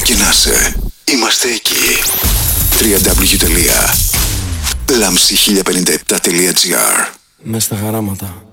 και να είσαι, είμαστε εκεί. www.lamsi1057.gr. Μες στα χαράματα.